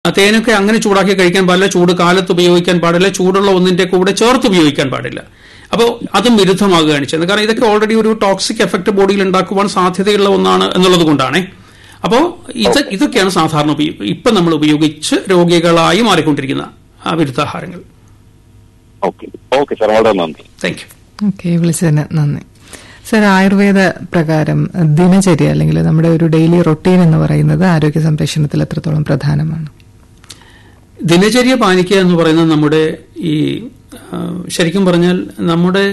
തേനൊക്കെ അങ്ങനെ ചൂടാക്കി കഴിക്കാൻ പാടില്ല, ചൂട് കാലത്ത് ഉപയോഗിക്കാൻ പാടില്ല, ചൂടുള്ള ഒന്നിന്റെ കൂടെ ചേർത്ത് ഉപയോഗിക്കാൻ പാടില്ല. അപ്പോൾ അതും വിരുദ്ധമാകുകയാണ് ചെയ്യുന്നത്. കാരണം ഇതൊക്കെ ഓൾറെഡി ഒരു ടോക്സിക് എഫക്ട് ബോഡിയിൽ ഉണ്ടാക്കുവാൻ സാധ്യതയുള്ള ഒന്നാണ് എന്നുള്ളത് കൊണ്ടാണ്. അപ്പോൾ ഇതൊക്കെയാണ് സാധാരണ ഇപ്പം നമ്മൾ ഉപയോഗിച്ച് രോഗികളായി മാറിക്കൊണ്ടിരിക്കുന്ന വിരുദ്ധാഹാരങ്ങൾ. Thank you. ഓക്കെ, വിളിച്ചതിന് നന്ദി. സർ, ആയുർവേദ പ്രകാരം ദിനചര്യ അല്ലെങ്കിൽ നമ്മുടെ ഒരു ഡെയിലി റൊട്ടീൻ എന്ന് പറയുന്നത് ആരോഗ്യ സംരക്ഷണത്തിൽ എത്രത്തോളം പ്രധാനമാണ്? ദിനചര്യ പാലിക്കുക എന്ന് പറയുന്നത് നമ്മുടെ ഈ ശരിക്കും പറഞ്ഞാൽ നമ്മുടെ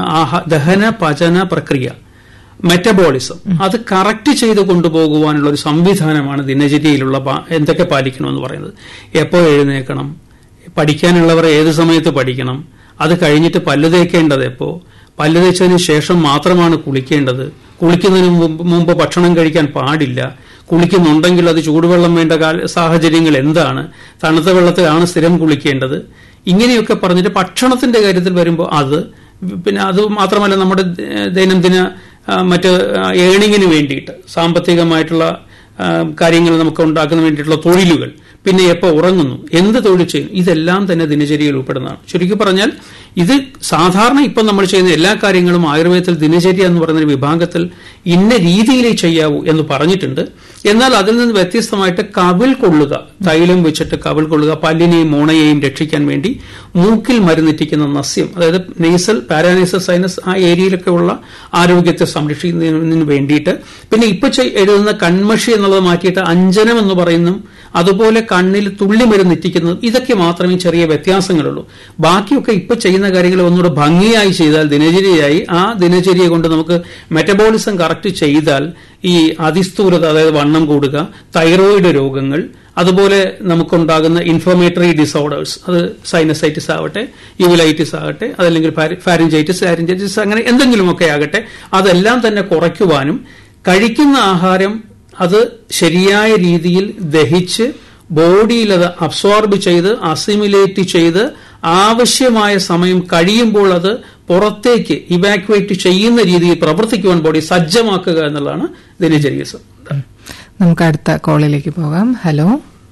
ദഹന പചന പ്രക്രിയ, മെറ്റബോളിസം, അത് കറക്റ്റ് ചെയ്ത് കൊണ്ടുപോകുവാനുള്ള ഒരു സംവിധാനമാണ് ദിനചര്യയിലുള്ള എന്തൊക്കെ പാലിക്കണമെന്ന് പറയുന്നത്. എപ്പോൾ എഴുന്നേൽക്കണം, പഠിക്കാനുള്ളവർ ഏത് സമയത്ത് പഠിക്കണം, അത് കഴിഞ്ഞിട്ട് പല്ല് തേക്കേണ്ടത് എപ്പോൾ, പല്ല് തേച്ചതിന് ശേഷം മാത്രമാണ് കുളിക്കേണ്ടത്, കുളിക്കുന്നതിന് മുമ്പ് ഭക്ഷണം കഴിക്കാൻ പാടില്ല, കുളിക്കുന്നുണ്ടെങ്കിൽ അത് ചൂടുവെള്ളം വേണ്ട സാഹചര്യങ്ങൾ എന്താണ്, തണുത്ത വെള്ളത്തിലാണ് സ്ഥിരം കുളിക്കേണ്ടത്, ഇങ്ങനെയൊക്കെ പറഞ്ഞിട്ട് ഭക്ഷണത്തിന്റെ കാര്യത്തിൽ വരുമ്പോൾ പിന്നെ അത് മാത്രമല്ല നമ്മുടെ ദൈനംദിന മറ്റ് ഏണിങ്ങിന് വേണ്ടിയിട്ട് സാമ്പത്തികമായിട്ടുള്ള കാര്യങ്ങൾ നമുക്ക് ഉണ്ടാക്കുന്ന വേണ്ടിയിട്ടുള്ള തൊഴിലുകൾ, പിന്നെ എപ്പോൾ ഉറങ്ങുന്നു, എന്ത് തൊഴിൽ ചെയ്യും, ഇതെല്ലാം തന്നെ ദിനചര്യയിൽ ഉൾപ്പെടുന്നതാണ്. ചുരുക്കി പറഞ്ഞാൽ ഇത് സാധാരണ ഇപ്പം നമ്മൾ ചെയ്യുന്ന എല്ലാ കാര്യങ്ങളും ആയുർവേദത്തിൽ ദിനചര്യ എന്ന് പറയുന്ന വിഭാഗത്തിൽ ഇന്ന രീതിയിലേ ചെയ്യാവൂ എന്ന് പറഞ്ഞിട്ടുണ്ട്. എന്നാൽ അതിൽ നിന്ന് വ്യത്യസ്തമായിട്ട് കവിൾ കൊള്ളുക, തൈലം വെച്ചിട്ട് കവിൾ കൊള്ളുക, പല്ലിനെയും മോണയെയും രക്ഷിക്കാൻ വേണ്ടി മൂക്കിൽ മരുന്നിറ്റിക്കുന്ന നസ്യം, അതായത് നെയ്സൽ, പാരാനേസൽ സൈനസ്, ആ ഏരിയയിലൊക്കെ ഉള്ള ആരോഗ്യത്തെ സംരക്ഷിക്കുന്നതിന് വേണ്ടിയിട്ട്, പിന്നെ ഇപ്പൊ എഴുതുന്ന കൺമഷി എന്നുള്ളത് മാറ്റിയിട്ട് അഞ്ജനം എന്ന് പറയുന്നു, അതുപോലെ കണ്ണിൽ തുള്ളി മരുന്നിറ്റിക്കുന്നത്, ഇതൊക്കെ മാത്രമേ ചെറിയ വ്യത്യാസങ്ങളുള്ളൂ. ബാക്കിയൊക്കെ ഇപ്പൊ ചെയ്യുന്ന കാര്യങ്ങൾ ഒന്നുകൂടെ ഭംഗിയായി ചെയ്താൽ ദിനചര്യയായി, ആ ദിനചര്യ കൊണ്ട് നമുക്ക് മെറ്റബോളിസം കറക്റ്റ് ചെയ്താൽ ഈ അതിസ്ഥൂലത, അതായത് വണ്ണം കൂടുക, തൈറോയിഡ് രോഗങ്ങൾ, അതുപോലെ നമുക്കുണ്ടാകുന്ന ഇൻഫ്ലമേറ്ററി ഡിസോർഡേഴ്സ്, അത് സൈനസൈറ്റിസ് ആവട്ടെ, യുവലൈറ്റിസ് ആകട്ടെ, അതല്ലെങ്കിൽ ഫാരിഞ്ചൈറ്റിസ്, അങ്ങനെ എന്തെങ്കിലുമൊക്കെ ആകട്ടെ, അതെല്ലാം തന്നെ കുറയ്ക്കുവാനും കഴിക്കുന്ന ആഹാരം അത് ശരിയായ രീതിയിൽ ദഹിച്ച് ബോഡിയിൽ അത് അബ്സോർബ് ചെയ്ത് അസിമിലേറ്റ് ചെയ്ത് ആവശ്യമായ സമയം കഴിയുമ്പോൾ അത് പുറത്തേക്ക് ഇവാക്യുവേറ്റ് ചെയ്യുന്ന രീതിയിൽ പ്രവർത്തിക്കുവാൻ ബോഡി സജ്ജമാക്കുക എന്നുള്ളതാണ് ദിനചര്യ. നമുക്ക് അടുത്ത കോളിലേക്ക് പോകാം. ഹലോ.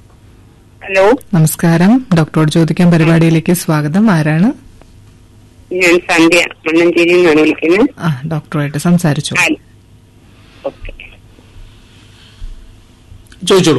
ഹലോ, നമസ്കാരം. ഡോക്ടറോട് ചോദിക്കാൻ പരിപാടിയിലേക്ക് സ്വാഗതം. ആരാണ്? ഞാൻ സന്ധ്യ, മണ്ണഞ്ചേരിയിൽ നിന്നാണ് വിളിക്കുന്നത്. ഡോക്ടറുമായിട്ട് സംസാരിച്ചു. ചോദിച്ചോളൂ.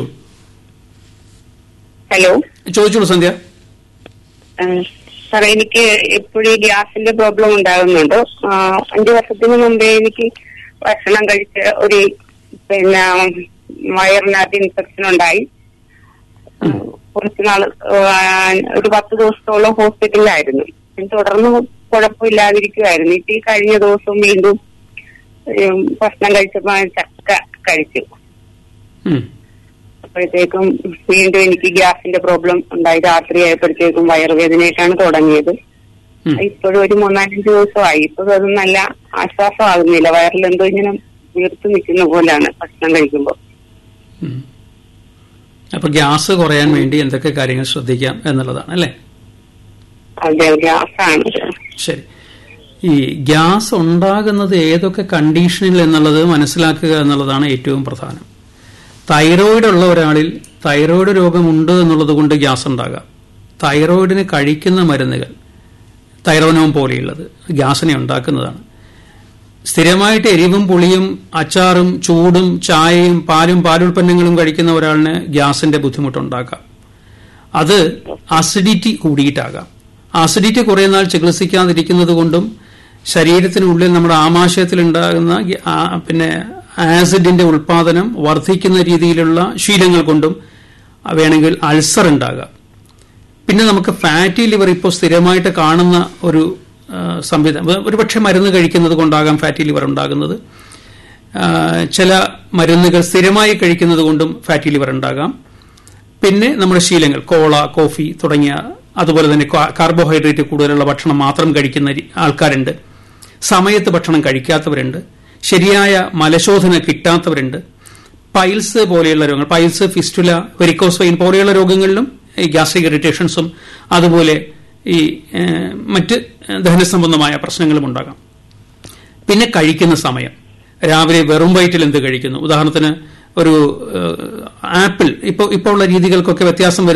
ഹലോ, ചോദിച്ചോളൂ സന്ധ്യ. സാറേ, എനിക്ക് എപ്പോഴും ഗ്യാസിന്റെ പ്രോബ്ലം ഉണ്ടാകുന്നുണ്ട്. 5 വർഷത്തിന് മുമ്പേ എനിക്ക് ഭക്ഷണം കഴിച്ച് ഒരു വയറിനകത്ത് ഇൻഫെക്ഷൻ ഉണ്ടായി. കുറച്ചുനാള് ഒരു 10 ദിവസത്തോളം ഹോസ്പിറ്റലിലായിരുന്നു. തുടർന്ന് കുഴപ്പമില്ലാതിരിക്കുമായിരുന്നു. ഇപ്പൊ ഈ കഴിഞ്ഞ ദിവസം വീണ്ടും ഭക്ഷണം കഴിച്ചപ്പോ ചക്ക കഴിച്ചു. അപ്പോഴത്തേക്കും വീണ്ടും എനിക്ക് ഗ്യാസിന്റെ പ്രോബ്ലം ഉണ്ടായി. രാത്രി ആയപ്പോഴത്തേക്കും വയറുവേദനയായിട്ടാണ് തുടങ്ങിയത്. ഇപ്പോഴും ഒരു 3-4 ദിവസമായി. ഇപ്പൊ അത് നല്ല ആശ്വാസമാകുന്നില്ല. വയറിലെന്തോ ഇങ്ങനെ വീർത്ത് നിൽക്കുന്ന പോലെയാണ് ഭക്ഷണം കഴിക്കുമ്പോ. അപ്പൊ ഗ്യാസ് കുറയാൻ വേണ്ടി എന്തൊക്കെ കാര്യങ്ങൾ ശ്രദ്ധിക്കാം എന്നുള്ളതാണ് അല്ലേ? അതെ, ഗ്യാസാണ്. ശരി. ഈ ഗ്യാസ് ഉണ്ടാകുന്നത് ഏതൊക്കെ കണ്ടീഷനിൽ എന്നുള്ളത് മനസ്സിലാക്കുക എന്നുള്ളതാണ് ഏറ്റവും പ്രധാനം. തൈറോയിഡ് ഉള്ള ഒരാളിൽ തൈറോയിഡ് രോഗമുണ്ട് എന്നുള്ളത് കൊണ്ട് ഗ്യാസ് ഉണ്ടാകാം. തൈറോയിഡിന് കഴിക്കുന്ന മരുന്നുകൾ, തൈറോനോം പോലെയുള്ളത് ഗ്യാസിനെ ഉണ്ടാക്കുന്നതാണ്. സ്ഥിരമായിട്ട് എരിവും പുളിയും അച്ചാറും ചൂടും ചായയും പാലുൽപ്പന്നങ്ങളും കഴിക്കുന്ന ഒരാളിന് ഗ്യാസിന്റെ ബുദ്ധിമുട്ടുണ്ടാകാം. അത് അസിഡിറ്റി കൂടിയിട്ടാകാം. അസിഡിറ്റി കുറേ നാൾ ചികിത്സിക്കാതിരിക്കുന്നത് കൊണ്ടും ശരീരത്തിനുള്ളിൽ നമ്മുടെ ആമാശയത്തിൽ ഉണ്ടാകുന്ന പിന്നെ ആസിഡിന്റെ ഉൽപാദനം വർദ്ധിക്കുന്ന രീതിയിലുള്ള ശീലങ്ങൾ കൊണ്ടും വേണമെങ്കിൽ അൾസർ ഉണ്ടാകാം. പിന്നെ നമുക്ക് ഫാറ്റി ലിവർ ഇപ്പോൾ സ്ഥിരമായിട്ട് കാണുന്ന ഒരു സംവിധാനം, ഒരുപക്ഷെ മരുന്ന് കഴിക്കുന്നത് കൊണ്ടാകാം ഫാറ്റി ലിവർ ഉണ്ടാകുന്നത്. ചില മരുന്നുകൾ സ്ഥിരമായി കഴിക്കുന്നത് കൊണ്ടും ഫാറ്റി ലിവർ ഉണ്ടാകാം. പിന്നെ നമ്മുടെ ശീലങ്ങൾ, കോള, കോഫി തുടങ്ങിയ, അതുപോലെ തന്നെ കാർബോഹൈഡ്രേറ്റ് കൂടുതലുള്ള ഭക്ഷണം മാത്രം കഴിക്കുന്ന ആൾക്കാരുണ്ട്. സമയത്ത് ഭക്ഷണം കഴിക്കാത്തവരുണ്ട്. ശരിയായ മലശോധന കിട്ടാത്തവരുണ്ട്. പൈൽസ് പോലെയുള്ള രോഗങ്ങൾ, പൈൽസ്, ഫിസ്റ്റുല, വെരിക്കോസ് വെയിൻ പോലെയുള്ള രോഗങ്ങളിലും ഈ ഗ്യാസ്ട്രിക് ഇറിറ്റേഷൻസും അതുപോലെ ഈ മറ്റ് ദഹന സംബന്ധമായ പ്രശ്നങ്ങളും ഉണ്ടാകാം. പിന്നെ കഴിക്കുന്ന സമയം, രാവിലെ വെറും വയറ്റിൽ എന്ത് കഴിക്കുന്നു, ഉദാഹരണത്തിന് ഒരു ആപ്പിൾ ഇപ്പോൾ ഉള്ള രീതികൾക്കൊക്കെ വ്യത്യാസം